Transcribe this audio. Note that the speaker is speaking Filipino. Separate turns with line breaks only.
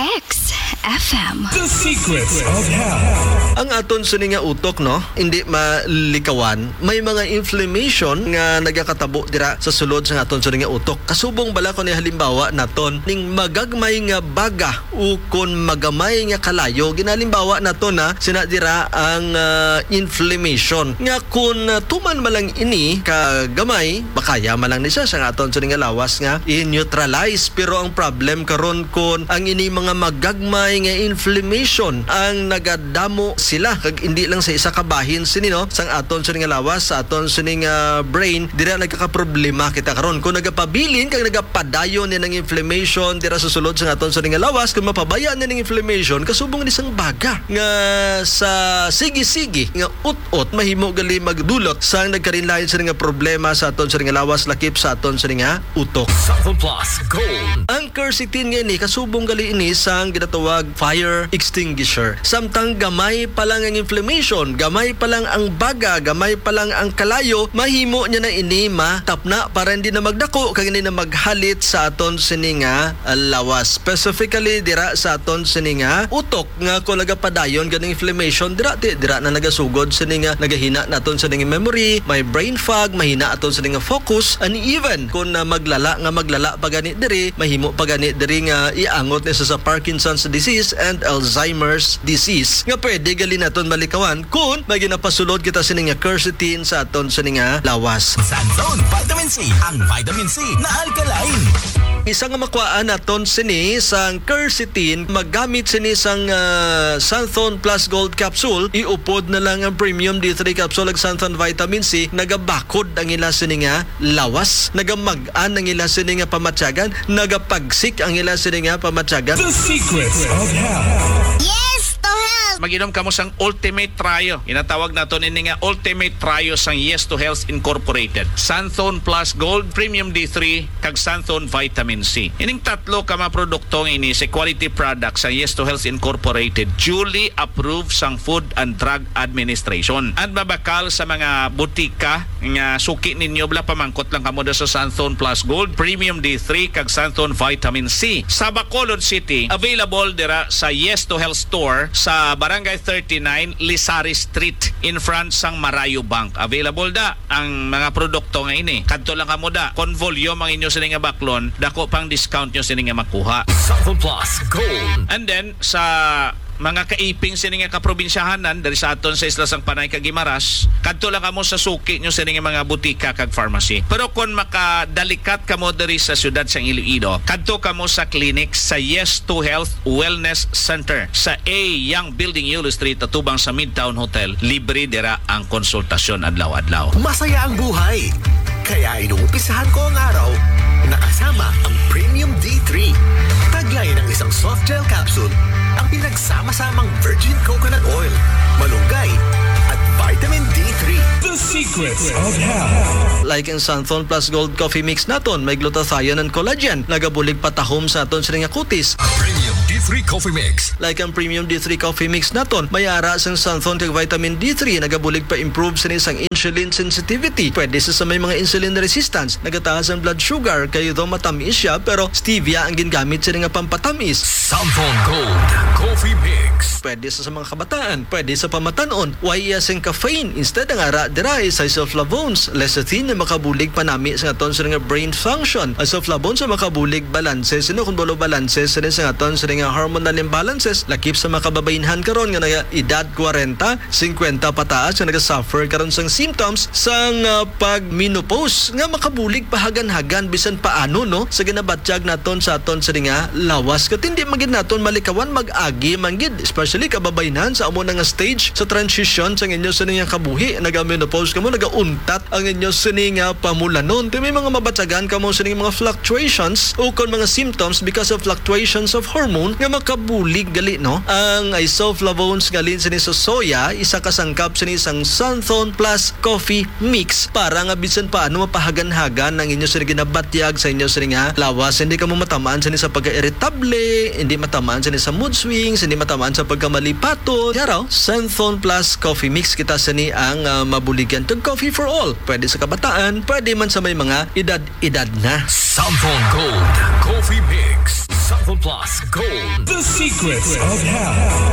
X FM.
The Secrets of Health.
Ang aton sini nga utok no, hindi malikawan, may mga inflammation nga nagakatabo dira sa sulod sa aton sini nga utok. Kasubong bala ko ni halimbawa naton ning magagmay nga baga o kon magamay nga kalayo, ginalimbawa naton na sina dira ang inflammation. Nga kun tuman malang ini ka gamay, makaya malang ni siya sa aton sini nga lawas nga i-neutralize, pero ang problem karon kon ang ini mga magagmay nga inflammation ang nagadamo sila kag hindi lang sa isa ka bahin sini no sang aton sini nga lawas sa aton sini nga brain dira nagkakaproblema kita karon kung nagapabilin kag nagapadayon ni ng inflammation dira sa sulod sa aton sini nga lawas kung mapabayaan ni ng inflammation kasubong ni sang baga nga sa sige-sige nga ut-ut mahimo gali magdulot sang nagkarinlayon sini nga problema sa aton sini nga lawas lakip sa aton sini nga utok.
Sample Plus Gold.
Ang quercetin nga ni kasubong gali ini sang ginatawag fire extinguisher. Samtang gamay pa lang ang inflammation, gamay pa lang ang baga, gamay pa lang ang kalayo, mahimo niya na ini matapna para hindi na magdako kag hindi na maghalit sa aton sini nga lawas. Specifically dira sa aton sini nga utok nga kung nagapadayon ganing inflammation dira na nagasugod sini nga nagahina naton sini nga memory, may brain fog, mahina aton sini nga focus, and even kung maglala pa gani diri, mahimo pa gani diri nga iangot ni sa Parkinson's disease and Alzheimer's disease nga pwede gali naton malikawan kung may ginapasulod kita sini nga quercetin sa aton sini nga lawas.
Sanzone Vitamin C, ang vitamin C na alkaline.
Isa nga makuhaan naton sini sang quercetin, maggamit sini sang Santhone Plus Gold Capsule, iupod na lang ang Premium D3 Capsule ag Santhone Vitamin C, nagabakod ang ila sini nga lawas, nagamag-an ang ila sini nga pamatyagan, nagapagsik ang ila sini nga pamatyagan.
The Secrets of Health.
Mag-inom kamo sang Ultimate Trio. Inatawag nato ini nga Ultimate Trio sang Yes to Health Incorporated. Santhone Plus Gold, Premium D3, kag Santhone Vitamin C. Ining tatlo ka mga produktong ini sa quality products sang Yes to Health Incorporated, duly approved sang Food and Drug Administration. At babakal sa mga butika nga suki ninyo bala pamangkot lang kamo sa Santhone Plus Gold, Premium D3, kag Santhone Vitamin C. Sa Bacolod City, available dira sa Yes to Health Store sa Barangay 39, Lisari Street, in front sang Marayo Bank. Available da ang mga produkto nga ini. Kadto lang kamo da, kon volume ang inyo sini nga baklon, dako pang discount nyo sini nga makuha.
Sample Plus Gold.
And then sa mga kaiping sini nga kaprobinsyahanan dari sa aton sa isla sang Panay kag Guimaras, kadto lang kamo sa suki nyo sini nga mga butika kag pharmacy. Pero kung makadalikat kamo diri sa syudad sang Iloilo, kadto kamo sa clinic sa Yes to Health Wellness Center sa A Young Building Yulo Street atubang sa Midtown Hotel. Libre dira ang konsultasyon adlaw-adlaw.
Masaya ang buhay. Kaya inuumpisahan ko ang araw nakasama ang Premium D3. Taglay ng isang soft gel capsule ang pinagsama-samang virgin coconut oil, malunggay at vitamin D3.
The Secrets of Health.
Like in Santhone Plus Gold Coffee Mix naton, may glutathione and collagen, nagabulig patahom sa aton sini nga kutis.
Premium D3 Coffee Mix.
Like ang Premium D3 Coffee Mix naton, may ara sang Santhone kag vitamin D3, nagabulig pa improve sini sang insulin sensitivity. Pwede sa may mga insulin resistance, nagataas ang blood sugar kay do matamis siya pero stevia ang gingamit sini nga pampatamis.
Sample Gold Coffee Mix.
Pwede sa mga kabataan, pwede sa pamatanon. Why sing caffeine instead ang ara dira is isoflavones, lecithin na makabulig panami sa aton sa nga brain function. Isoflavones sa makabulig balances, sino kung bolo balances sa aton sa nga hormonal imbalances, lakip sa makababainhan karon nga naga edad 40, 50 pataas nga naga-suffer karon sang symptoms sang pag-menopause nga makabulig pahagan-hagan bisan paano no sa ginabatyag naton sa aton sa nga lawas kat hindi magid naton malikawan mag-agi manggid, especially kababainhan sa amo nga stage sa transition sa inyo sa nga kabuhi, naga-menopause kamo, naga-untat ang inyo sa nga pamulanon. May mga mabatyagan kamo sa mga fluctuations o kon mga symptoms because of fluctuations of hormone nga makabulig gali no. Ang isoflavones galin sini sa soya, isa kasangkap sini sang Santhone Plus Coffee Mix para nga bisan paano mapahagan-hagan ang inyo sa ginabatyag sa inyo sa nga lawas. Hindi ka mo matamaan sini sa pagka-irritable, hindi matamaan sini sa mood swings, hindi matamaan sa pagkamalipaton. Yaraw, Santhone Plus Coffee Mix kita sini ang mabuligyan tag coffee for all. Pwede sa kabataan, pwede man sa may mga edad-edad na.
Sample Gold Coffee Mix.
Santhol Plus Gold.
The secrets of health.